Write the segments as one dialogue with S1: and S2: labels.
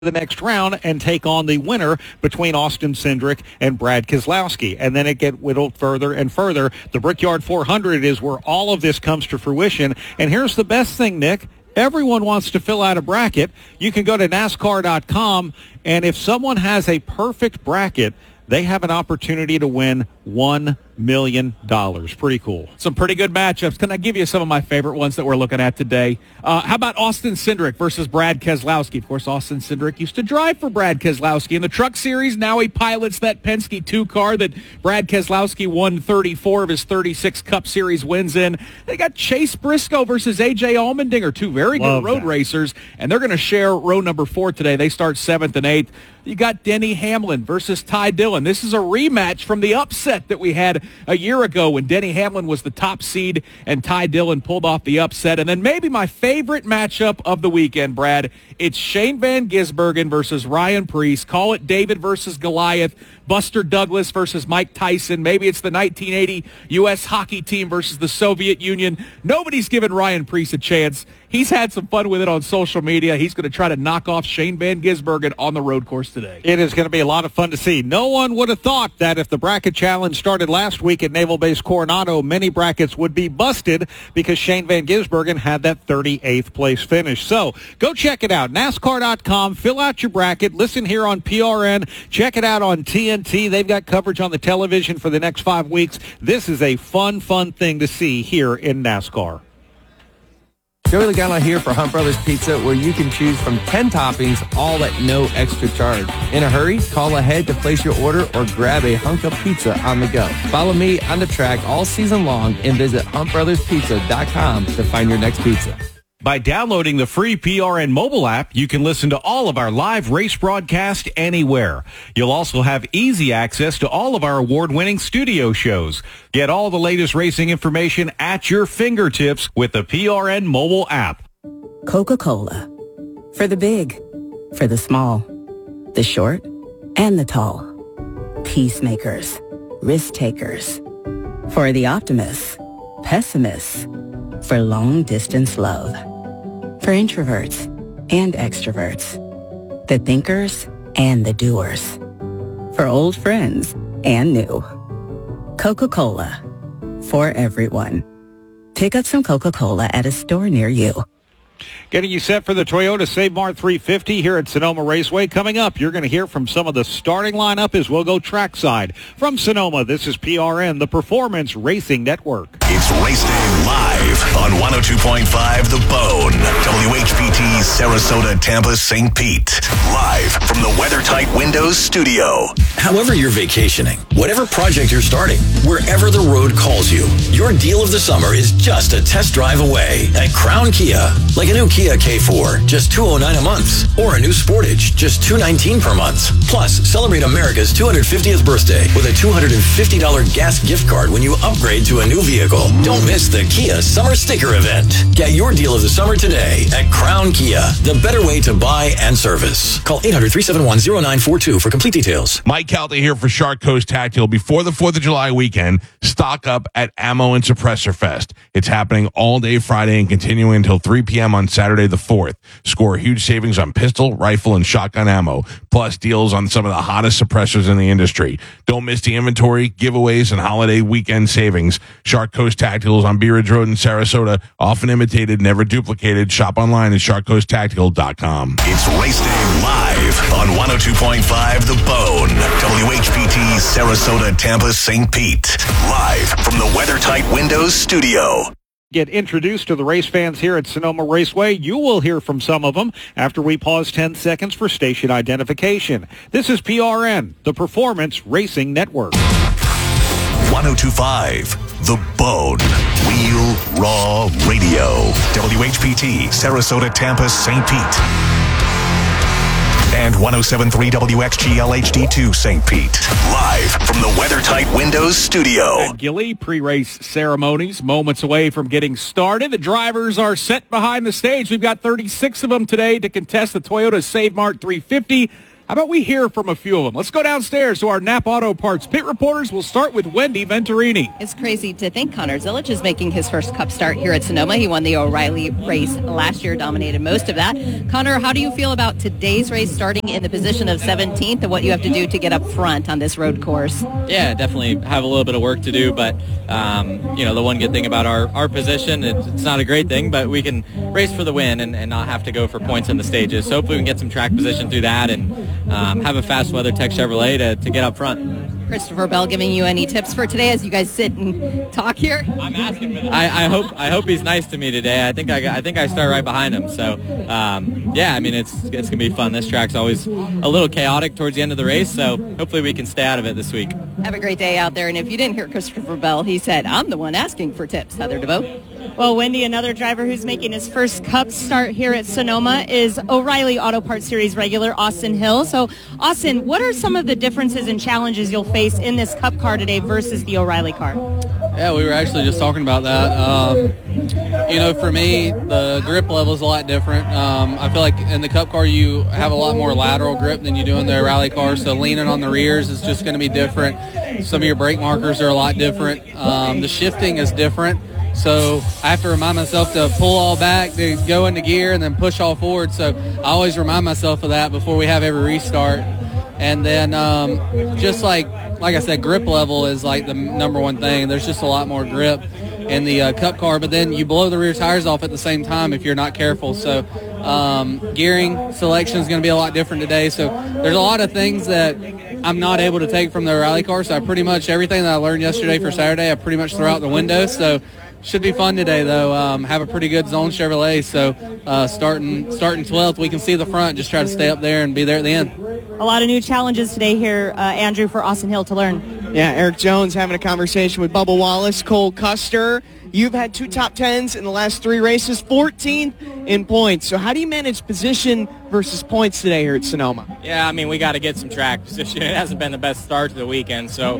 S1: the next round and take on the winner between Austin Cindric and Brad Keselowski. And then it get whittled further and further. The Brickyard 400 is where all of this comes to fruition. And here's the best thing, Nick. Everyone wants to fill out a bracket. You can go to NASCAR.com, and if someone has a perfect bracket, they have an opportunity to win $1 million. Pretty cool.
S2: Some pretty good matchups. Can I give you some of my favorite ones that we're looking at today? How about Austin Cindric versus Brad Keselowski? Of course, Austin Cindric used to drive for Brad Keselowski in the Truck Series. Now he pilots that Penske 2 car that Brad Keselowski won 34 of his 36 Cup Series wins in. They got Chase Briscoe versus A.J. Allmendinger, two very good road racers, and they're going to share row number 4 today. They start 7th and 8th. You got Denny Hamlin versus Ty Dillon. This is a rematch from the upset that we had a year ago when Denny Hamlin was the top seed and Ty Dillon pulled off the upset. And then maybe my favorite matchup of the weekend, Brad, it's Shane Van Gisbergen versus Ryan Preece. Call it David versus Goliath. Buster Douglas versus Mike Tyson. Maybe it's the 1980 U.S. hockey team versus the Soviet Union. Nobody's given Ryan Preece a chance. He's had some fun with it on social media. He's going to try to knock off Shane Van Gisbergen on the road course today.
S1: It is going to be a lot of fun to see. No one would have thought that if the bracket challenge started last week at Naval Base Coronado, many brackets would be busted because Shane Van Gisbergen had that 38th place finish. So go check it out. NASCAR.com. Fill out your bracket. Listen here on PRN. Check it out on TNT. They've got coverage on the television for the next 5 weeks. This is a fun thing to see here in NASCAR.
S3: Joey Logano here for Hunt Brothers Pizza, where you can choose from 10 toppings, all at no extra charge. In a hurry, call ahead to place your order or grab a hunk of pizza on the go. Follow me on the track all season long and visit huntbrotherspizza.com to find your next pizza.
S4: By downloading the free PRN mobile app, you can listen to all of our live race broadcast anywhere. You'll also have easy access to all of our award-winning studio shows. Get all the latest racing information at your fingertips with the PRN mobile app.
S5: Coca-Cola. For the big, for the small, the short, and the tall. Peacemakers, risk takers. For the optimists, pessimists. For long-distance love. For introverts and extroverts. The thinkers and the doers. For old friends and new. Coca-Cola. For everyone. Pick up some Coca-Cola at a store near you.
S1: Getting you set for the Toyota Save Mart 350 here at Sonoma Raceway. Coming up, you're going to hear from some of the starting lineup as we'll go trackside. From Sonoma, this is PRN, the Performance Racing Network.
S6: It's Race Day live on 102.5 The Bone. WHPT, Sarasota, Tampa, St. Pete. Live from the WeatherTight Windows studio.
S7: However you're vacationing, whatever project you're starting, wherever the road calls you, your deal of the summer is just a test drive away at Crown Kia. Like a new Kia K4, just $209 a month. Or a new Sportage, just $219 per month. Plus, celebrate America's 250th birthday with a $250 gas gift card when you upgrade to a new vehicle. Don't miss the Kia Summer Sticker Event. Get your deal of the summer today at Crown Kia, the better way to buy and service. Call 800-371-0942 for complete details.
S8: Mike Calta here for Shark Coast Tactical. Before the 4th of July weekend, stock up at Ammo and Suppressor Fest. It's happening all day Friday and continuing until 3 p.m. on Saturday the 4th. Score huge savings on pistol, rifle, and shotgun ammo, plus deals on some of the hottest suppressors in the industry. Don't miss the inventory, giveaways, and holiday weekend savings. Shark Coast Tacticals on Bee Ridge Road in Sarasota. Often imitated, never duplicated. Shop online at sharkcoasttactical.com.
S6: It's Race Day live on 102.5 The Bone. WHPT, Sarasota, Tampa, St. Pete. Live from the WeatherTight Windows studio.
S1: Get introduced to the race fans here at Sonoma Raceway. You will hear from some of them after we pause 10 seconds for station identification. This is PRN, the Performance Racing Network.
S6: 102.5 The Bone. Wheel Raw Radio. WHPT, Sarasota, Tampa, St. Pete. And 107.3 WXGL HD2 St. Pete. Live from the WeatherTight Windows studio.
S2: At Gilly, pre-race ceremonies moments away from getting started. The drivers are set behind the stage. We've got 36 of them today to contest the Toyota Save Mart 350. How about we hear from a few of them? Let's go downstairs to our Napa Auto Parts pit reporters. We'll start with Wendy Venturini.
S9: It's crazy to think Connor Zilic is making his first Cup start here at Sonoma. He won the O'Reilly race last year, dominated most of that. Connor, how do you feel about today's race starting in the position of 17th and what you have to do to get up front on this road course?
S10: Yeah, definitely have a little bit of work to do, but the one good thing about our position, it's not a great thing, but we can race for the win and not have to go for points in the stages. So hopefully we can get some track position through that and have a fast WeatherTech Chevrolet to get up front.
S9: Christopher Bell giving you any tips for today as you guys sit and talk here?
S10: I'm asking for that. I hope he's nice to me today. I think I start right behind him. So it's gonna be fun. This track's always a little chaotic towards the end of the race, so hopefully we can stay out of it this week.
S9: Have a great day out there. And if you didn't hear Christopher Bell, he said, "I'm the one asking for tips." Heather DeVoe.
S11: Well, Wendy, another driver who's making his first Cup start here at Sonoma is O'Reilly Auto Parts Series regular Austin Hill. So, Austin, what are some of the differences and challenges you'll face in this Cup car today versus the O'Reilly car?
S12: Yeah, we were actually just talking about that. For me, the grip level is a lot different. I feel like in the Cup car you have a lot more lateral grip than you do in the O'Reilly car, so leaning on the rears is just going to be different. Some of your brake markers are a lot different. The shifting is different. So I have to remind myself to pull all back, to go into gear, and then push all forward. So I always remind myself of that before we have every restart. And then just like I said, grip level is like the number one thing. There's just a lot more grip in the Cup car, but then you blow the rear tires off at the same time if you're not careful. So gearing selection is going to be a lot different today. So there's a lot of things that I'm not able to take from the O'Reilly car. So I pretty much everything that I learned yesterday for Saturday, I pretty much throw out the window. So should be fun today, though. Have a pretty good zone Chevrolet, so starting 12th, we can see the front. Just try to stay up there and be there at the end.
S11: A lot of new challenges today here, Andrew, for Austin Hill to learn.
S13: Yeah, Eric Jones having a conversation with Bubba Wallace, Cole Custer. You've had 2 top 10s in the last 3 races, 14th in points. So how do you manage position versus points today here at Sonoma?
S10: Yeah, I mean, we got to get some track position. It hasn't been the best start to the weekend, so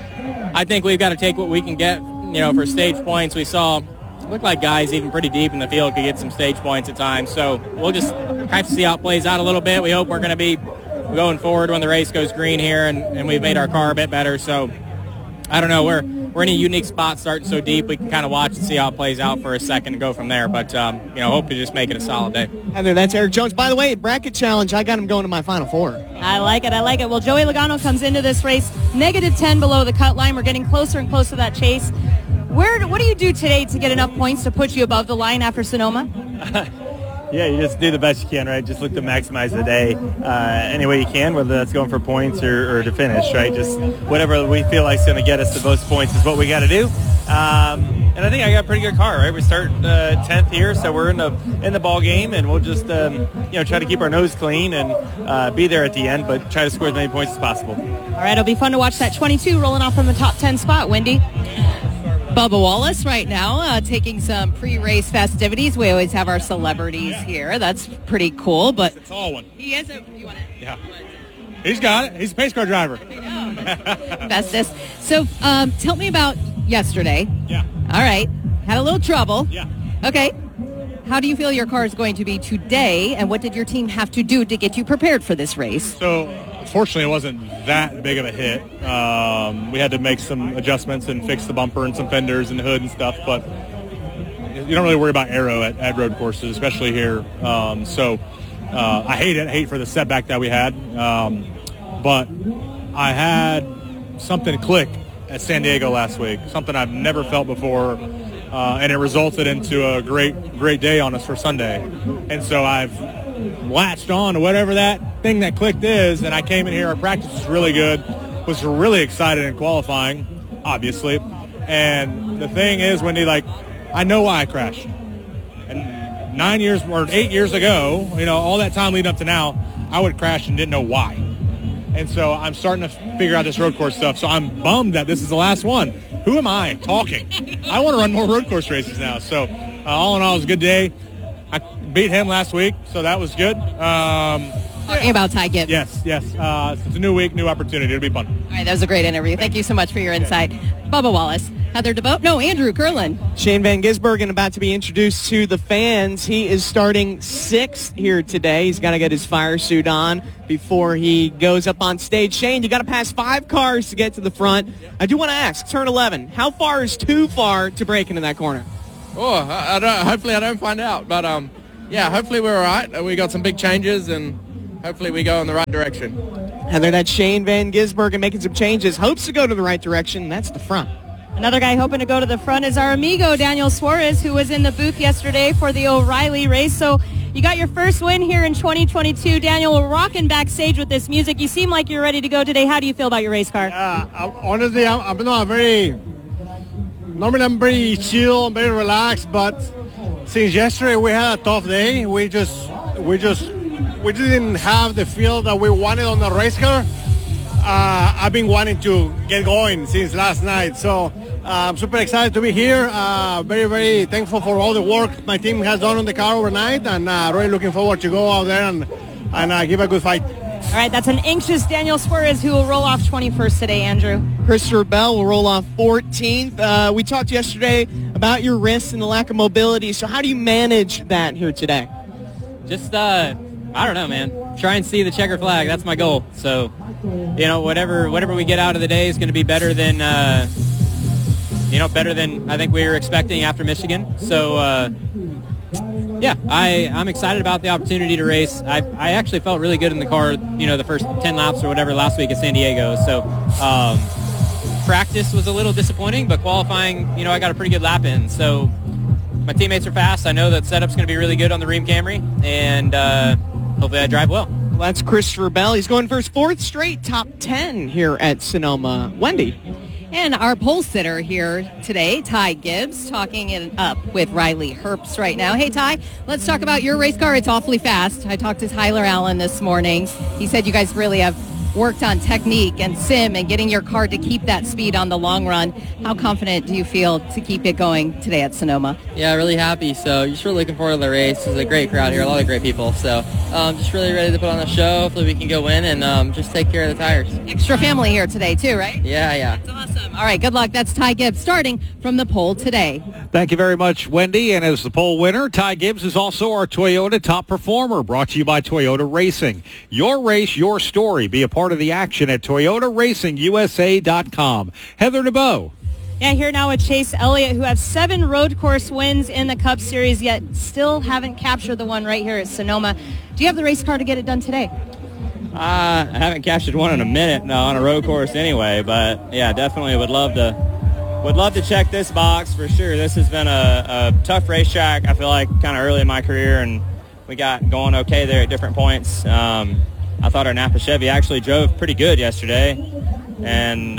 S10: I think we've got to take what we can get. For stage points, we saw it looked like guys even pretty deep in the field could get some stage points at times. So we'll just have to see how it plays out a little bit. We hope we're going to be going forward when the race goes green here, and we've made our car a bit better. So I don't know. We're in a unique spot starting so deep. We can kind of watch and see how it plays out for a second and go from there. But, hope to just make it a solid day.
S13: Heather, that's Eric Jones. By the way, bracket challenge, I got him going to my Final Four.
S11: I like it. Well, Joey Logano comes into this race -10 below the cut line. We're getting closer and closer to that chase. What do you do today to get enough points to put you above the line after Sonoma?
S14: Yeah, you just do the best you can, right? Just look to maximize the day any way you can, whether that's going for points or to finish, right? Just whatever we feel like is going to get us the most points is what we got to do. And I think I got a pretty good car, right? We start 10th here, so we're in the ball game, and we'll just try to keep our nose clean and be there at the end, but try to score as many points as possible.
S11: All right, it'll be fun to watch that 22 rolling off from the top 10 spot, Wendy.
S9: Bubba Wallace right now taking some pre-race festivities. We always have our celebrities here. That's pretty cool. But
S15: it's a tall one.
S9: He is a. You want it?
S15: Yeah. He's got it. He's a pace car driver.
S9: Bestest. So tell me about yesterday.
S15: Yeah.
S9: All right. Had a little trouble.
S15: Yeah.
S9: Okay. How do you feel your car is going to be today, and what did your team have to do to get you prepared for this race?
S15: So, fortunately, it wasn't that big of a hit. We had to make some adjustments and fix the bumper and some fenders and hood and stuff, but you don't really worry about aero at road courses, especially here. I hate for the setback that we had, but I had something click at San Diego last week, something I've never felt before. And it resulted into a great day on us for Sunday. And so I've latched on to whatever that thing that clicked is, and I came in here. Our practice was really good. Was really excited in qualifying, obviously. And the thing is, Wendy, I know why I crashed. And 8 years ago, all that time leading up to now, I would crash and didn't know why. And so I'm starting to figure out this road course stuff. So I'm bummed that this is the last one. Who am I talking? I want to run more road course races now. So all in all, it was a good day. I beat him last week, so that was good.
S9: Talking about Ty Gibbs.
S15: Yes. It's a new week, new opportunity. It'll be fun.
S9: All right, that was a great interview. Thank you so much for your insight. Bubba Wallace, Heather DeBoat. No, Andrew Curlin.
S13: Shane Van Gisbergen about to be introduced to the fans. He is starting 6th here today. He's got to get his fire suit on before he goes up on stage. Shane, you got to pass 5 cars to get to the front. I do want to ask, turn 11, how far is too far to break into that corner?
S12: Oh, I don't. Hopefully, I don't find out. But yeah, hopefully we're all right. We got some big changes, and hopefully we go in the right direction.
S13: Heather, that's Shane Van Gisbergen making some changes. Hopes to go to the right direction. That's the front.
S11: Another guy hoping to go to the front is our amigo Daniel Suarez, who was in the booth yesterday for the O'Reilly race. So you got your first win here in 2022. Daniel, we're rocking backstage with this music. You seem like you're ready to go today. How do you feel about your race car?
S16: Honestly, normally I'm very chill, very relaxed, but since yesterday we had a tough day. We didn't have the feel that we wanted on the race car. I've been wanting to get going since last night, so I'm super excited to be here. Very, very thankful for all the work my team has done on the car overnight, and really looking forward to go out there and give a good fight.
S11: All right, that's an anxious Daniel Suarez who will roll off 21st today, Andrew.
S13: Christopher Bell will roll off 14th. We talked yesterday about your wrists and the lack of mobility, so how do you manage that here today?
S10: Just, I don't know, man. Try and see the checker flag. That's my goal. So, whatever we get out of the day is going to be better than I think we were expecting after Michigan. So, yeah, I'm excited about the opportunity to race. I actually felt really good in the car, the first 10 laps or whatever last week at San Diego. So, practice was a little disappointing, but qualifying, I got a pretty good lap in. So, my teammates are fast. I know that setup's going to be really good on the Rheem Camry, and hopefully I drive well.
S13: Well, that's Christopher Bell. He's going for his 4th straight top 10 here at Sonoma. Wendy.
S9: And our pole sitter here today, Ty Gibbs, talking it up with Riley Herbst right now. Hey, Ty, let's talk about your race car. It's awfully fast. I talked to Tyler Allen this morning. He said you guys really have worked on technique and sim and getting your car to keep that speed on the long run. How confident do you feel to keep it going today at Sonoma?
S17: Yeah, really happy. So just really looking forward to the race. There's a great crowd here, a lot of great people. So just really ready to put on a show. Hopefully we can go win and just take care of the tires.
S9: Extra family here today too, right?
S17: Yeah.
S9: That's awesome. All right, good luck. That's Ty Gibbs starting from the pole today.
S1: Thank you very much, Wendy. And as the pole winner, Ty Gibbs is also our Toyota Top Performer, brought to you by Toyota Racing. Your race, your story. Be a part of the action at ToyotaRacingUSA.com. Heather DeBow.
S11: Yeah, here now with Chase Elliott, who has 7 road course wins in the Cup Series, yet still haven't captured the one right here at Sonoma. Do you have the race car to get it done today?
S10: I haven't captured one in a minute on a road course anyway, but yeah, definitely would love to check this box for sure. This has been a tough racetrack. I feel like kind of early in my career, and we got going okay there at different points. I thought our Napa Chevy actually drove pretty good yesterday, and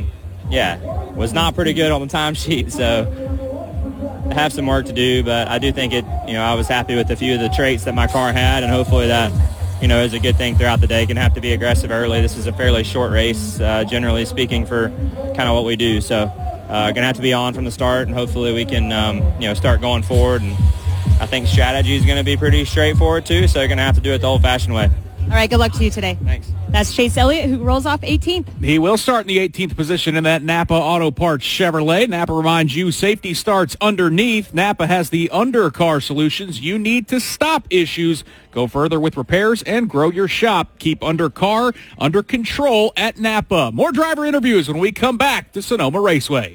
S10: was not pretty good on the timesheet, so I have some work to do, but I do think I was happy with a few of the traits that my car had, and hopefully that is a good thing throughout the day. Going to have to be aggressive early. This is a fairly short race, generally speaking, for kind of what we do, so going to have to be on from the start, and hopefully we can start going forward, and I think strategy is going to be pretty straightforward too, so you're going to have to do it the old-fashioned way.
S11: All right, good luck to you today.
S10: Thanks.
S11: That's Chase Elliott, who rolls off 18th.
S2: He will start in the 18th position in that Napa Auto Parts Chevrolet. Napa reminds you safety starts underneath. Napa has the undercar solutions you need to stop issues. Go further with repairs and grow your shop. Keep undercar under control at Napa. More driver interviews when we come back to Sonoma Raceway.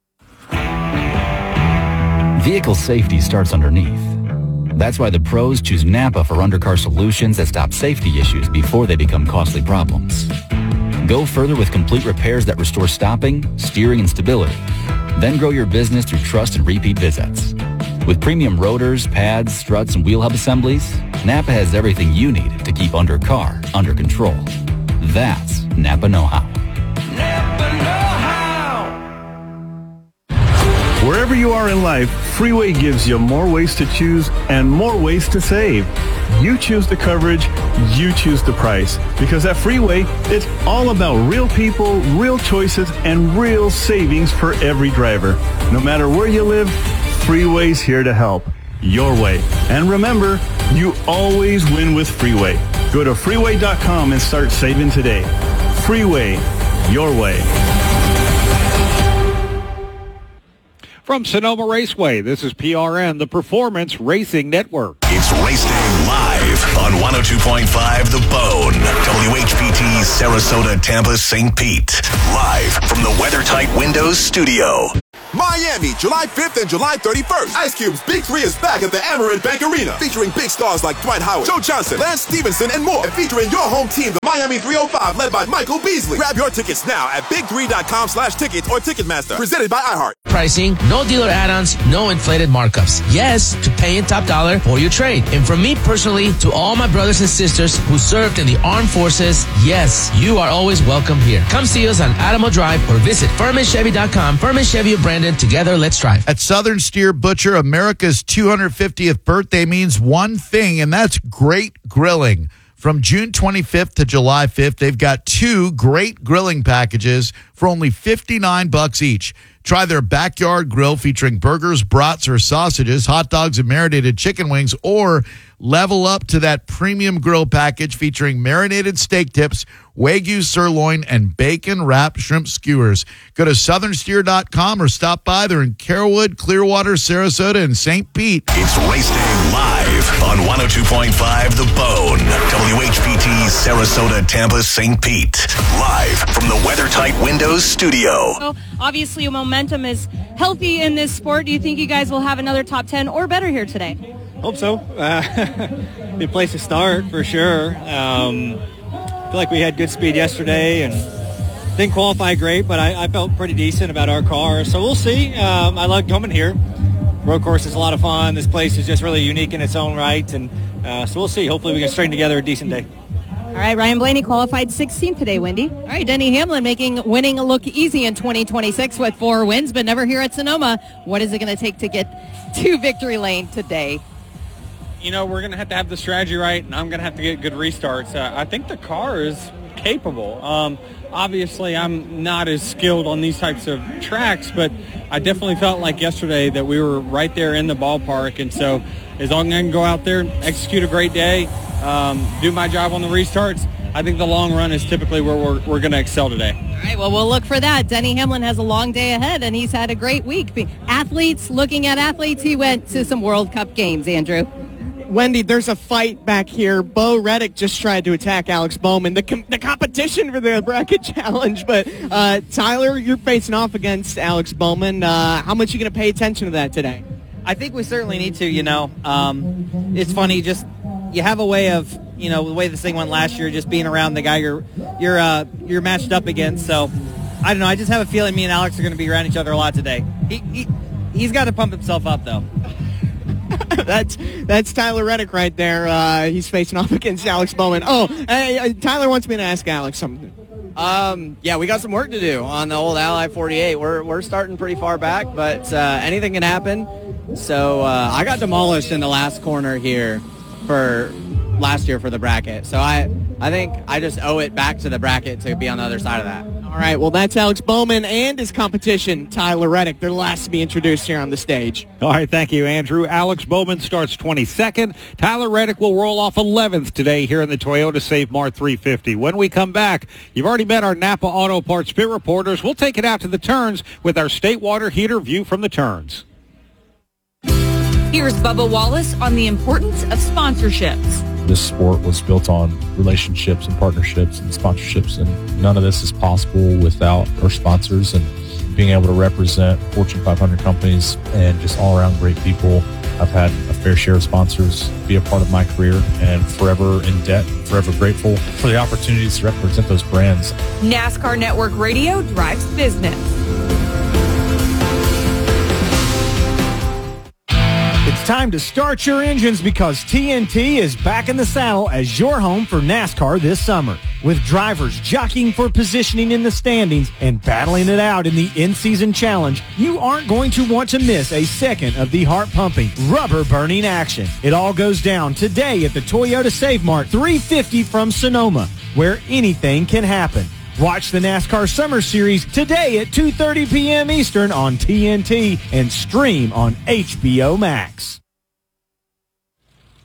S18: Vehicle safety starts underneath. That's why the pros choose Napa for undercar solutions that stop safety issues before they become costly problems. Go further with complete repairs that restore stopping, steering, and stability. Then grow your business through trust and repeat visits. With premium rotors, pads, struts, and wheel hub assemblies, Napa has everything you need to keep undercar under control. That's Napa know-how.
S19: Wherever you are in life, Freeway gives you more ways to choose and more ways to save. You choose the coverage, you choose the price. Because at Freeway, it's all about real people, real choices, and real savings for every driver. No matter where you live, Freeway's here to help. Your way. And remember, you always win with Freeway. Go to freeway.com and start saving today. Freeway, your way.
S1: From Sonoma Raceway, this is PRN, the Performance Racing Network.
S6: It's Race Day live on 102.5 The Bone. WHPT, Sarasota, Tampa, St. Pete. Live from the WeatherTight Windows studio.
S20: Miami, July 5th and July 31st. Ice Cube's Big 3 is back at the Amerant Bank Arena, featuring big stars like Dwight Howard, Joe Johnson, Lance Stevenson, and more. And featuring your home team, the Miami 305, led by Michael Beasley. Grab your tickets now at big3.com/tickets or Ticketmaster. Presented by iHeart.
S21: Pricing, no dealer add-ons, no inflated markups. Yes to paying top dollar for your trade. And from me personally to all my brothers and sisters who served in the armed forces, yes, you are always welcome here. Come see us on Alamo Drive or visit FurmanChevy.com. Furman Chevy of Brandon. Together, let's drive.
S22: At Southern Steer Butcher, America's 250th birthday means one thing, and that's great grilling. From June 25th to July 5th, they've got 2 great grilling packages for only $59 each. Try their backyard grill featuring burgers, brats, or sausages, hot dogs, and marinated chicken wings, or level up to that premium grill package featuring marinated steak tips, Wagyu sirloin, and bacon-wrapped shrimp skewers. Go to southernsteer.com or stop by. They're in Carrollwood, Clearwater, Sarasota, and St. Pete.
S6: It's Race Day live on 102.5 The Bone. WHPT, Sarasota, Tampa, St. Pete. Live from the WeatherTight Windows studio.
S11: So obviously, momentum is healthy in this sport. Do you think you guys will have another top 10 or better here today?
S14: Hope so. Be a place to start for sure. I feel like we had good speed yesterday and didn't qualify great, but I felt pretty decent about our car. So we'll see. I like coming here. Road course is a lot of fun. This place is just really unique in its own right, and so we'll see. Hopefully we can string together a decent day.
S11: All right, Ryan Blaney qualified 16th today, Wendy.
S9: All right, Denny Hamlin making winning look easy in 2026 with 4 wins, but never here at Sonoma. What is it going to take to get to victory lane today?
S10: You know, we're going to have the strategy right, and I'm going to have to get good restarts. I think the car is capable. Obviously, I'm not as skilled on these types of tracks, but I definitely felt like yesterday that we were right there in the ballpark. And so as long as I can go out there, execute a great day, do my job on the restarts, I think the long run is typically where we're going to excel today.
S9: All right, well, we'll look for that. Denny Hamlin has a long day ahead, and he's had a great week. Looking at athletes, he went to some World Cup games, Andrew.
S13: Wendy, there's a fight back here. Bo Reddick just tried to attack Alex Bowman, the competition for the bracket challenge. But Tyler, you're facing off against Alex Bowman. How much are you going to pay attention to that today?
S23: I think we certainly need to, it's funny, just you have a way of, the way this thing went last year, just being around the guy you're matched up against. So, I don't know, I just have a feeling me and Alex are going to be around each other a lot today. He's got to pump himself up, though.
S13: That's Tyler Reddick right there. He's facing off against Alex Bowman. Tyler wants me to ask Alex something.
S23: Yeah, we got some work to do on the old Ally 48. We're starting pretty far back, but anything can happen. So I got demolished in the last corner here for last year for the bracket. So I think I just owe it back to the bracket to be on the other side of that.
S13: All right, well, that's Alex Bowman and his competition, Tyler Reddick. They're last to be introduced here on the stage.
S1: All right, thank you, Andrew. Alex Bowman starts 22nd. Tyler Reddick will roll off 11th today here in the Toyota Save Mart 350. When we come back, you've already met our Napa Auto Parts Pit reporters. We'll take it out to the turns with our State Water Heater view from the turns.
S24: Here's Bubba Wallace on the importance of sponsorships.
S25: This sport was built on relationships and partnerships and sponsorships, and none of this is possible without our sponsors and being able to represent Fortune 500 companies and just all-around great people. I've had a fair share of sponsors be a part of my career and forever in debt, forever grateful for the opportunities to represent those brands.
S24: NASCAR Network Radio drives business.
S26: It's time to start your engines because TNT is back in the saddle as your home for NASCAR this summer. With drivers jockeying for positioning in the standings and battling it out in the in-season challenge, you aren't going to want to miss a second of the heart-pumping, rubber-burning action. It all goes down today at the Toyota Save Mart 350 from Sonoma, where anything can happen. Watch the NASCAR Summer Series today at 2:30 p.m. Eastern on TNT and stream on HBO Max.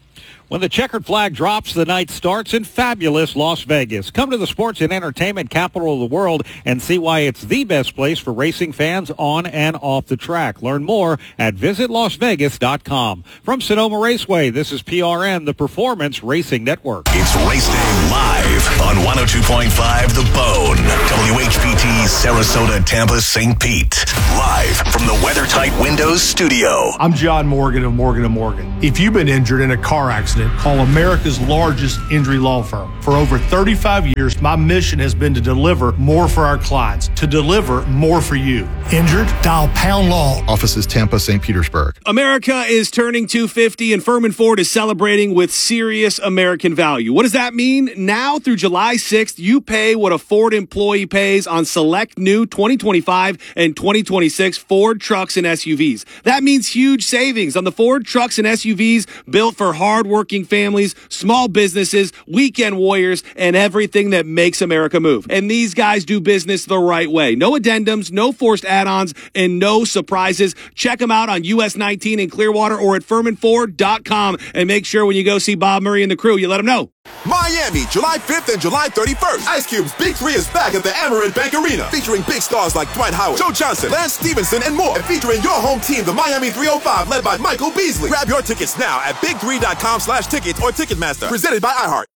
S1: When the checkered flag drops, the night starts in fabulous Las Vegas. Come to the sports and entertainment capital of the world and see why it's the best place for racing fans on and off the track. Learn more at visitlasvegas.com. From Sonoma Raceway, this is PRN, the Performance Racing Network.
S6: It's Race Day live on 102.5 The Bone. WHPT, Sarasota, Tampa, St. Pete. Live from the WeatherTight Windows studio.
S3: I'm John Morgan of Morgan & Morgan. If you've been injured in a car accident, call America's largest injury law firm. For over 35 years, my mission has been to deliver more for our clients, to deliver more for you.
S4: Injured? Dial Pound Law.
S5: Offices Tampa, St. Petersburg.
S7: America is turning 250 and Furman Ford is celebrating with serious American value. What does that mean? Now through July 6th, you pay what a Ford employee pays on select new 2025 and 2026 Ford trucks and SUVs. That means huge savings on the Ford trucks and SUVs built for hard-working families, small businesses, weekend warriors, and everything that makes America move. And these guys do business the right way. No addendums, no forced add-ons, and no surprises. Check them out on US 19 in Clearwater or at FurmanFord.com. And make sure when you go see Bob Murray and the crew, you let them know.
S20: Miami, July 5th and July 31st. Ice Cube's Big 3 is back at the Amerant Bank Arena, featuring big stars like Dwight Howard, Joe Johnson, Lance Stevenson, and more. And featuring your home team, the Miami 305, led by Michael Beasley. Grab your tickets now at big3.com/tickets or Ticketmaster. Presented by iHeart.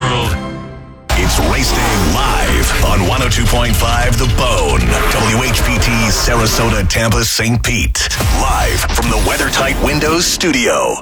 S6: It's Race Day live on 102.5 The Bone. WHPT, Sarasota, Tampa, St. Pete. Live from the WeatherTight Windows studio.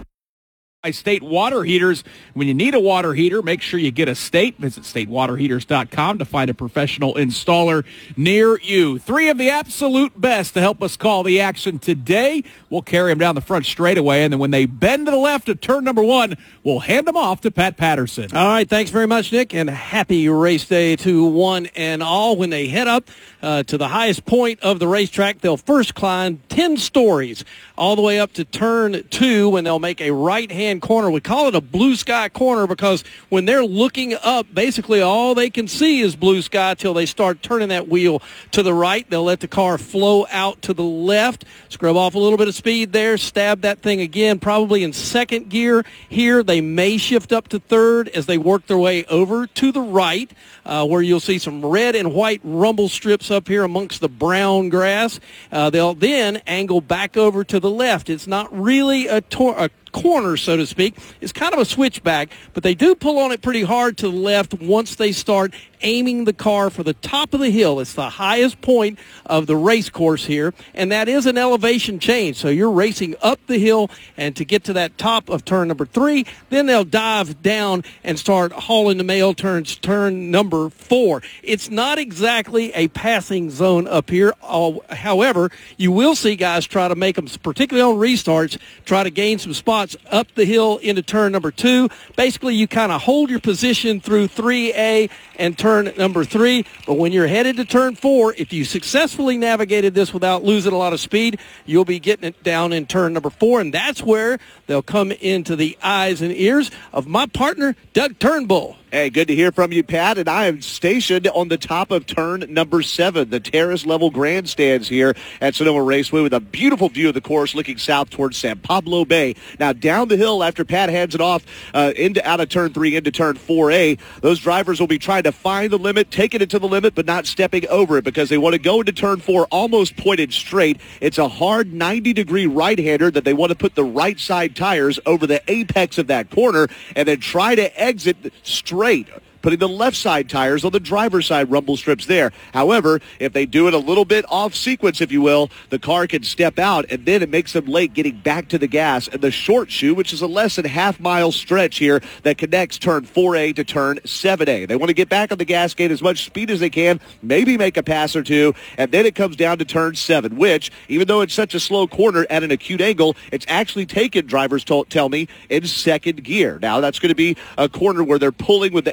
S2: State water heaters. When you need a water heater, make sure you get a State. Visit statewaterheaters.com to find a professional installer near you. 3 of the absolute best to help us call the action today. We'll carry them down the front straightaway, and then when they bend to the left at turn number 1, we'll hand them off to Pat Patterson.
S8: All right, thanks very much, Nick, and happy race day to one and all. When they head up to the highest point of the racetrack, they'll first climb 10 stories all the way up to turn 2 when they'll make a right-hand corner. We call it a blue sky corner because when they're looking up, basically all they can see is blue sky till they start turning that wheel to the right. They'll let the car flow out to the left, scrub off a little bit of speed there, stab that thing again, probably in second gear here. They may shift up to third as they work their way over to the right, where you'll see some red and white rumble strips up here amongst the brown grass. They'll then angle back over to the left. It's not really a corner, so to speak. It's kind of a switchback, but they do pull on it pretty hard to the left once they start aiming the car for the top of the hill. It's the highest point of the race course here, and that is an elevation change. So you're racing up the hill, and to get to that top of turn number 3, then they'll dive down and start hauling the mail turns, turn number 4. It's not exactly a passing zone up here. However, you will see guys try to make them, particularly on restarts, try to gain some spots up the hill into turn number 2. Basically, you kind of hold your position through 3A and turn number 3. But when you're headed to turn 4, if you successfully navigated this without losing a lot of speed, you'll be getting it down in turn number 4. And that's where they'll come into the eyes and ears of my partner, Doug Turnbull.
S15: Hey, good to hear from you, Pat, and I am stationed on the top of turn number 7, the terrace-level grandstands here at Sonoma Raceway with a beautiful view of the course looking south towards San Pablo Bay. Now, down the hill after Pat hands it off out of turn 3 into turn 4A, those drivers will be trying to find the limit, taking it to the limit, but not stepping over it because they want to go into turn 4 almost pointed straight. It's a hard 90-degree right-hander that they want to put the right side tires over the apex of that corner and then try to exit straight, putting the left side tires on the driver's side rumble strips there. However, if they do it a little bit off sequence, if you will, the car can step out, and then it makes them late getting back to the gas. And the short shoe, which is a less than half-mile stretch here that connects turn 4A to turn 7A. They want to get back on the gas, gain as much speed as they can, maybe make a pass or two, and then it comes down to turn 7, which, even though it's such a slow corner at an acute angle, it's actually taken, drivers tell me, in second gear. Now, that's going to be a corner where they're pulling with the apex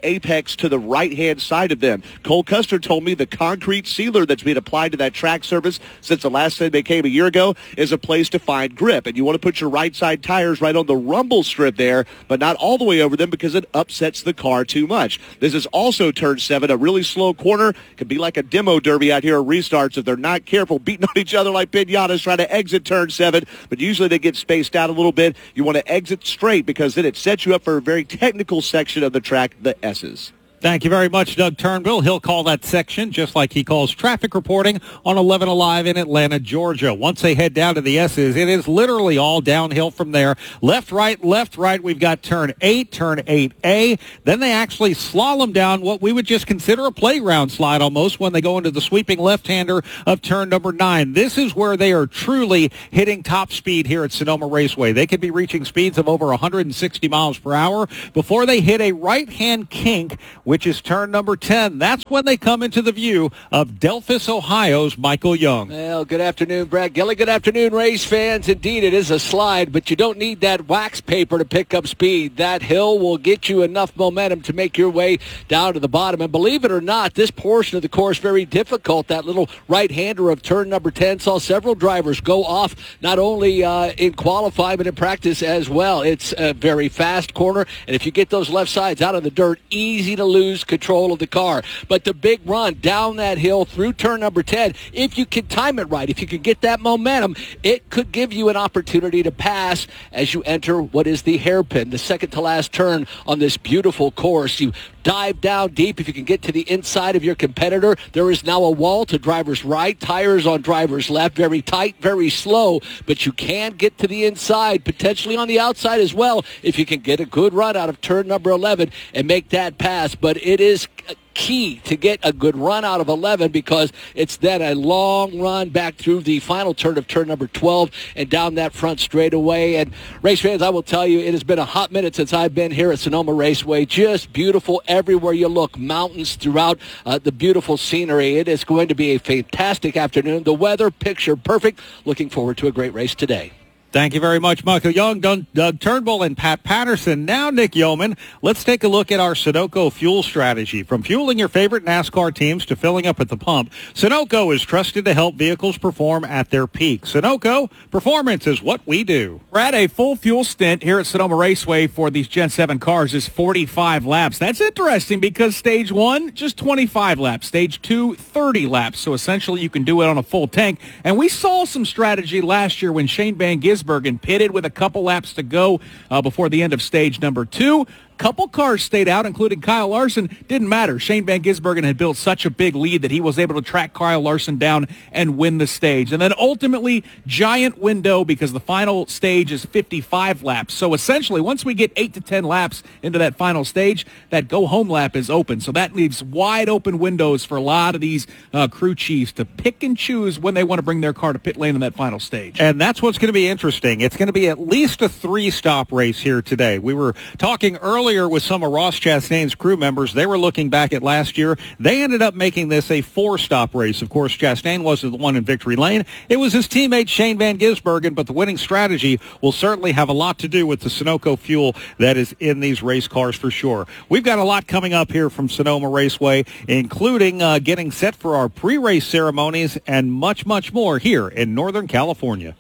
S15: next to the right-hand side of them. Cole Custer told me the concrete sealer that's been applied to that track surface since the last time they came a year ago is a place to find grip. And you want to put your right side tires right on the rumble strip there, but not all the way over them because it upsets the car too much. This is also turn 7, a really slow corner. Could be like a demo derby out here at restarts if they're not careful, beating on each other like pinatas trying to exit turn 7. But usually they get spaced out a little bit. You want to exit straight because then it sets you up for a very technical section of the track, the S's.
S1: Thank you very much, Doug Turnbull. He'll call that section just like he calls traffic reporting on 11 Alive in Atlanta, Georgia. Once they head down to the S's, it is literally all downhill from there. Left, right. We've got turn 8, turn 8A. Then they actually slalom down what we would just consider a playground slide almost when they go into the sweeping left-hander of turn number 9. This is where they are truly hitting top speed here at Sonoma Raceway. They could be reaching speeds of over 160 miles per hour before they hit a right-hand kink, which is turn number 10. That's when they come into the view of Delphus, Ohio's Michael Young.
S12: Well, good afternoon, Brad Gilly. Good afternoon, race fans. Indeed, it is a slide, but you don't need that wax paper to pick up speed. That hill will get you enough momentum to make your way down to the bottom. And believe it or not, this portion of the course very difficult. That little right-hander of turn number 10 saw several drivers go off, not only in qualifying, but in practice as well. It's a very fast corner, and if you get those left sides out of the dirt, easy to lose control of the car. But the big run down that hill through turn number 10, if you can time it right, if you can get that momentum, it could give you an opportunity to pass as you enter what is the hairpin, the second to last turn on this beautiful course. You dive down deep. If you can get to the inside of your competitor, there is now a wall to driver's right, tires on driver's left, very tight, very slow, but you can get to the inside, potentially on the outside as well, if you can get a good run out of turn number 11 and make that pass. But it is key to get a good run out of 11 because it's then a long run back through the final turn of turn number 12 and down that front straightaway. And race fans, I will tell you, it has been a hot minute since I've been here at Sonoma Raceway. Just beautiful everywhere you look. Mountains throughout, the beautiful scenery. It is going to be a fantastic afternoon. The weather, picture perfect. Looking forward to a great race today.
S1: Thank you very much, Michael Young, Doug Turnbull, and Pat Patterson. Now, Nick Yeoman, let's take a look at our Sunoco fuel strategy. From fueling your favorite NASCAR teams to filling up at the pump, Sunoco is trusted to help vehicles perform at their peak. Sunoco, performance is what we do.
S2: Brad, a full fuel stint here at Sonoma Raceway for these Gen 7 cars is 45 laps. That's interesting because Stage 1, just 25 laps. Stage 2, 30 laps. So essentially you can do it on a full tank. And we saw some strategy last year when Shane Van Gisbergen pitted with a couple laps to go before the end of stage number 2. Couple cars stayed out, including Kyle Larson. Didn't matter. Shane Van Gisbergen had built such a big lead that he was able to track Kyle Larson down and win the stage. And then ultimately, giant window because the final stage is 55 laps. So essentially, once we get 8 to 10 laps into that final stage, that go-home lap is open. So that leaves wide open windows for a lot of these crew chiefs to pick and choose when they want to bring their car to pit lane in that final stage.
S1: And that's what's going to be interesting. It's going to be at least a 3-stop race here today. We were talking earlier with some of Ross Chastain's crew members. They were looking back at last year. They ended up making this a 4-stop race. Of course, Chastain wasn't the one in victory lane. It was his teammate Shane Van Gisbergen, but the winning strategy will certainly have a lot to do with the Sunoco fuel that is in these race cars for sure. We've got a lot coming up here from Sonoma Raceway, including getting set for our pre-race ceremonies and much, much more here in Northern California.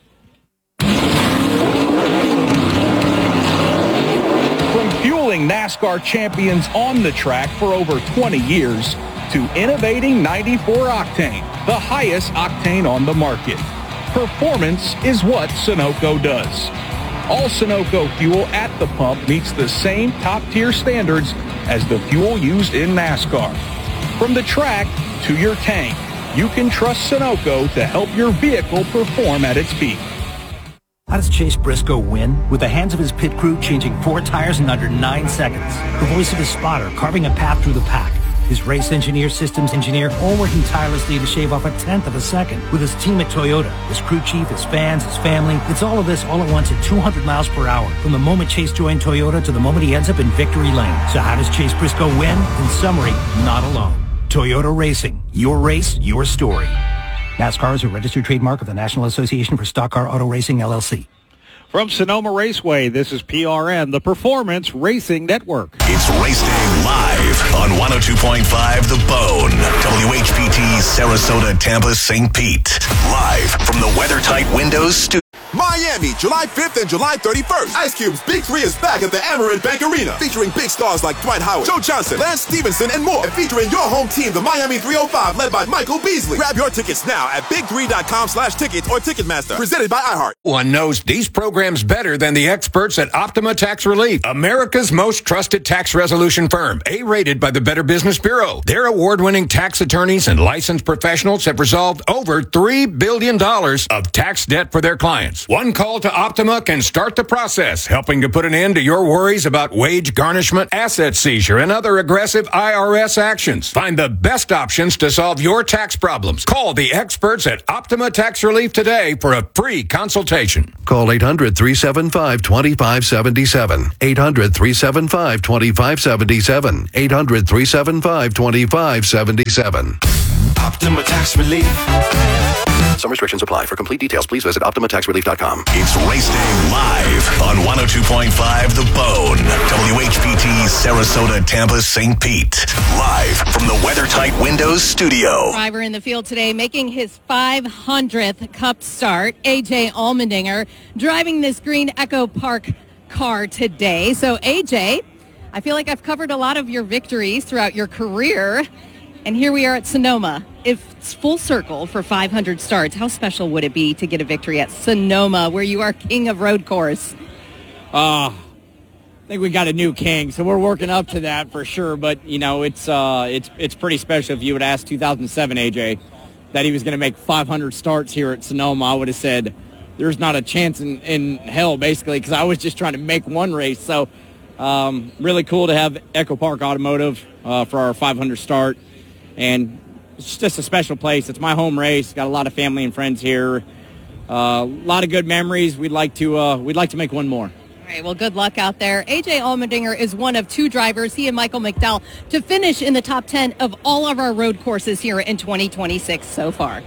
S2: Fueling NASCAR champions on the track for over 20 years to innovating 94 octane, the highest octane on the market. Performance is what Sunoco does. All Sunoco fuel at the pump meets the same top-tier standards as the fuel used in NASCAR. From the track to your tank, you can trust Sunoco to help your vehicle perform at its peak.
S16: How does Chase Briscoe win? With the hands of his pit crew changing 4 tires in under 9 seconds. The voice of his spotter carving a path through the pack. His race engineer, systems engineer, all working tirelessly to shave off 1/10 of a second. With his team at Toyota, his crew chief, his fans, his family. It's all of this all at once at 200 miles per hour. From the moment Chase joined Toyota to the moment he ends up in victory lane. So how does Chase Briscoe win? In summary, not alone. Toyota Racing. Your race, your story. NASCAR is a registered trademark of the National Association for Stock Car Auto Racing, LLC.
S1: From Sonoma Raceway, this is PRN, the Performance Racing Network.
S6: It's Race Day live on 102.5 The Bone. WHPT, Sarasota, Tampa, St. Pete. Live from the WeatherTight Windows studio.
S20: Miami, July 5th and July 31st. Ice Cube's Big 3 is back at the Amerant Bank Arena, featuring big stars like Dwight Howard, Joe Johnson, Lance Stevenson, and more. And featuring your home team, the Miami 305, led by Michael Beasley. Grab your tickets now at big3.com/tickets or Ticketmaster. Presented by iHeart.
S14: One knows these programs better than the experts at Optima Tax Relief, America's most trusted tax resolution firm, A-rated by the Better Business Bureau. Their award-winning tax attorneys and licensed professionals have resolved over $3 billion of tax debt for their clients. One call to Optima can start the process, helping to put an end to your worries about wage garnishment, asset seizure, and other aggressive IRS actions. Find the best options to solve your tax problems. Call the experts at Optima Tax Relief today for a free consultation.
S17: Call 800-375-2577. 800-375-2577. 800-375-2577.
S6: Optima Tax Relief.
S17: Some restrictions apply. For complete details, please visit OptimaTaxRelief.com.
S6: It's Race Day live on 102.5 The Bone. WHPT, Sarasota, Tampa, St. Pete. Live from the WeatherTight Windows studio.
S9: Driver in the field today making his 500th Cup start, AJ Allmendinger, driving this green Echo Park car today. So, AJ, I feel like I've covered a lot of your victories throughout your career. And here we are at Sonoma. If it's full circle for 500 starts, how special would it be to get a victory at Sonoma, where you are king of road course?
S13: I think we got a new king, so we're working up to that for sure. But you know, it's pretty special. If you would ask 2007 AJ that he was going to make 500 starts here at Sonoma, I would have said there's not a chance in hell, basically, because I was just trying to make one race. So really cool to have Echo Park Automotive for our 500 start. And it's just a special place. It's my home race. Got a lot of family and friends here. A lot of good memories. We'd like to make one more.
S9: All right, well, good luck out there. AJ Allmendinger is one of two drivers, he and Michael McDowell, to finish in the top 10 of all of our road courses here in 2026 so far.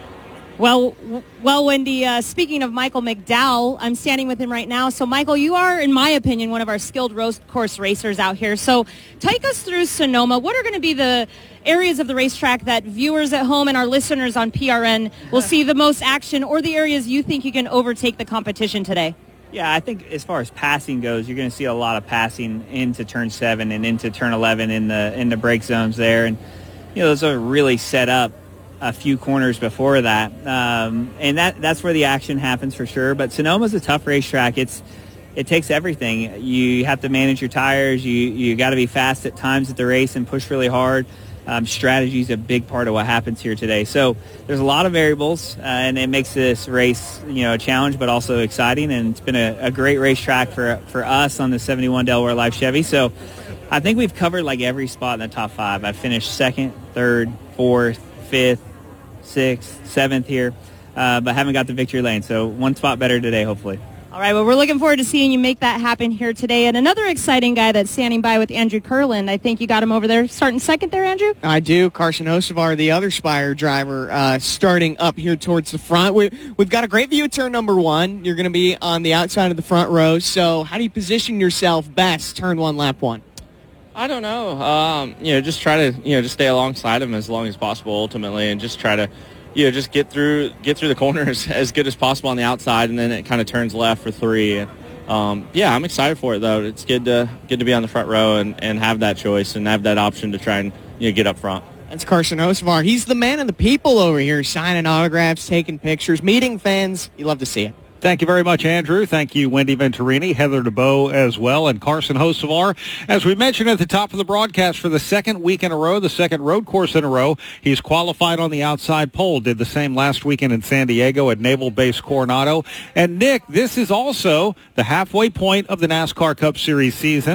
S11: Well, Wendy, speaking of Michael McDowell, I'm standing with him right now. So, Michael, you are, in my opinion, one of our skilled road course racers out here. So take us through Sonoma. What are going to be the areas of the racetrack that viewers at home and our listeners on PRN will see the most action, or the areas you think you can overtake the competition today?
S18: Yeah, I think as far as passing goes, you're going to see a lot of passing into turn 7 and into turn 11 in the brake zones there. And, you know, those are really set up a few corners before that. And that's where the action happens for sure. But Sonoma's a tough racetrack. It takes everything. You have to manage your tires. You got to be fast at times at the race and push really hard. Strategy is a big part of what happens here today. So there's a lot of variables, and it makes this race, you know, a challenge, but also exciting. And it's been a great racetrack for us on the 71 Delaware Life Chevy. So I think we've covered like every spot in the top 5. I've finished 2nd, 3rd, 4th, 5th, 6th, 7th here, but haven't got the victory lane. So one spot better today, hopefully.
S11: All right, well, we're looking forward to seeing you make that happen here today. And another exciting guy that's standing by with Andrew Kurland. I think you got him over there starting 2nd there, Andrew?
S13: I do. Carson Hocevar, the other Spire driver, starting up here towards the front. We've got a great view of turn number 1. You're going to be on the outside of the front row. So how do you position yourself best turn 1, lap 1?
S19: I don't know. Just try to, just stay alongside him as long as possible ultimately, and just try to, just get through the corners as good as possible on the outside, and then it kind of turns left for 3. I'm excited for it though. It's good to be on the front row and have that choice and have that option to try and get up front.
S13: That's Carson Hocevar. He's the man of the people over here, signing autographs, taking pictures, meeting fans. You love to see it.
S1: Thank you very much, Andrew. Thank you, Wendy Venturini, Heather DeBow as well, and Carson Hocevar. As we mentioned at the top of the broadcast, for the 2nd week in a row, the 2nd road course in a row, he's qualified on the outside pole. Did the same last weekend in San Diego at Naval Base Coronado. And, Nick, this is also the halfway point of the NASCAR Cup Series season.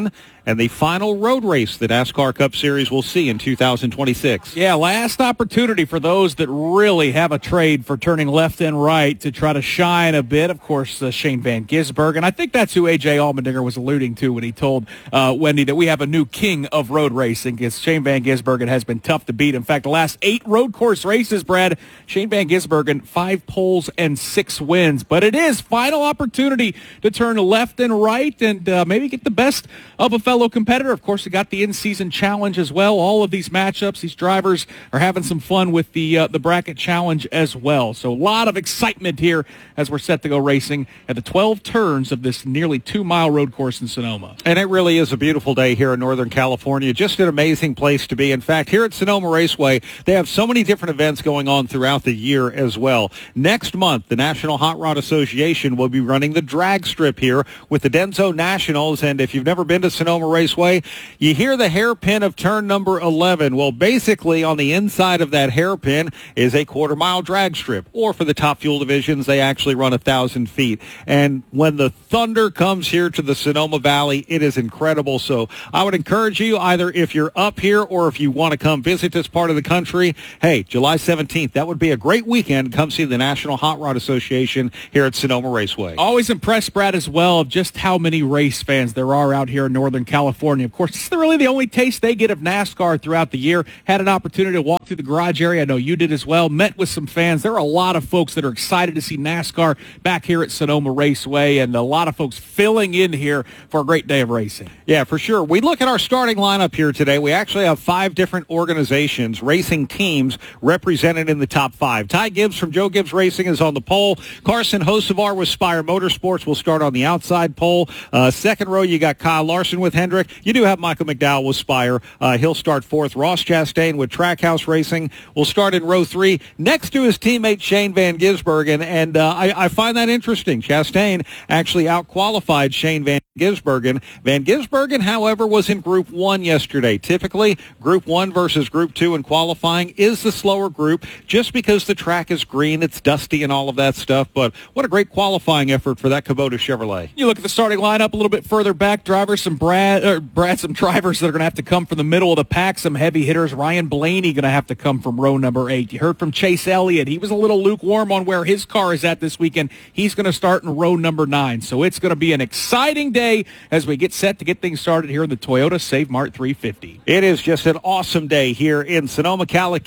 S1: and the final road race the NASCAR Cup Series will see in 2026.
S2: Yeah, last opportunity for those that really have a trade for turning left and right to try to shine a bit. Of course, Shane Van Gisbergen. I think that's who A.J. Allmendinger was alluding to when he told Wendy that we have a new king of road racing, because Shane Van Gisbergen has been tough to beat. In fact, the last 8 road course races, Brad, Shane Van Gisbergen, 5 poles and 6 wins. But it is final opportunity to turn left and right and maybe get the best of a fellow competitor. Of course, we got the in-season challenge as well. All of these matchups, these drivers are having some fun with the bracket challenge as well. So a lot of excitement here as we're set to go racing at the 12 turns of this nearly 2-mile road course in Sonoma.
S1: And it really is a beautiful day here in Northern California. Just an amazing place to be. In fact, here at Sonoma Raceway, they have so many different events going on throughout the year as well. Next month, the National Hot Rod Association will be running the drag strip here with the Denso Nationals. And if you've never been to Sonoma Raceway, you hear the hairpin of turn number 11. Well, basically on the inside of that hairpin is a quarter-mile drag strip. Or for the top fuel divisions, they actually run 1,000 feet. And when the thunder comes here to the Sonoma Valley, it is incredible. So I would encourage you, either if you're up here or if you want to come visit this part of the country, hey, July 17th, that would be a great weekend. Come see the National Hot Rod Association here at Sonoma Raceway.
S2: Always impressed, Brad, as well, of just how many race fans there are out here in Northern California. Of course, it's really the only taste they get of NASCAR throughout the year. Had an opportunity to walk through the garage area. I know you did as well. Met with some fans. There are a lot of folks that are excited to see NASCAR back here at Sonoma Raceway, and a lot of folks filling in here for a great day of racing.
S1: Yeah, for sure. We look at our starting lineup here today. We actually have 5 different organizations, racing teams, represented in the top 5. Ty Gibbs from Joe Gibbs Racing is on the pole. Carson Hocevar with Spire Motorsports will start on the outside pole. Second row, you got Kyle Larson with Hendrick. You do have Michael McDowell with Spire. He'll start 4th. Ross Chastain with Trackhouse Racing will start in row 3 next to his teammate Shane Van Gisbergen. And I find that interesting. Chastain actually out-qualified Shane Van Gisbergen. Van Gisbergen, however, was in Group 1 yesterday. Typically, Group 1 versus Group 2 in qualifying is the slower group just because the track is green, it's dusty and all of that stuff. But what a great qualifying effort for that Kubota Chevrolet.
S2: You look at the starting lineup a little bit further back. Drivers, some some drivers that are going to have to come from the middle of the pack. Some heavy hitters. Ryan Blaney going to have to come from row number 8. You heard from Chase Elliott. He was a little lukewarm on where his car is at this weekend. He's going to start in row number 9. So it's going to be an exciting day as we get set to get things started here in the Toyota Save Mart 350.
S1: It is just an awesome day here in Sonoma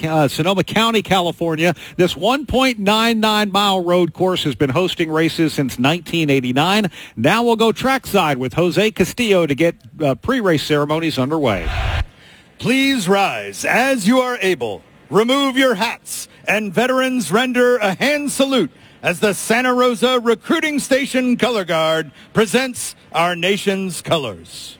S1: County, California. This 1.99-mile road course has been hosting races since 1989. Now we'll go trackside with Jose Castillo to get pre-race ceremonies underway.
S10: Please rise as you are able. Remove your hats, and veterans render a hand salute as the Santa Rosa Recruiting Station Color Guard presents our nation's colors.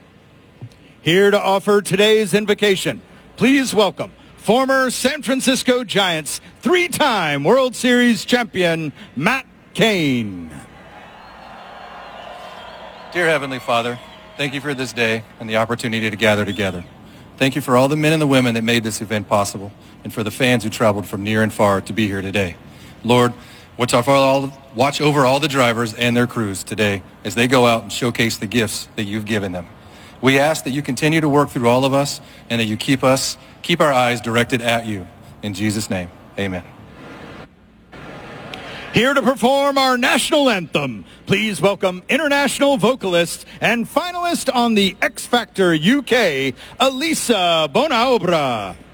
S10: Here to offer today's invocation, please welcome former San Francisco Giants 3-time World Series champion, Matt Cain.
S21: Dear Heavenly Father, thank you for this day and the opportunity to gather together. Thank you for all the men and the women that made this event possible, and for the fans who traveled from near and far to be here today. Lord, watch over all the drivers and their crews today as they go out and showcase the gifts that you've given them. We ask that you continue to work through all of us and that you keep our eyes directed at you. In Jesus' name, amen.
S10: Here to perform our national anthem, please welcome international vocalist and finalist on the X Factor UK, Elisa Bonaobra.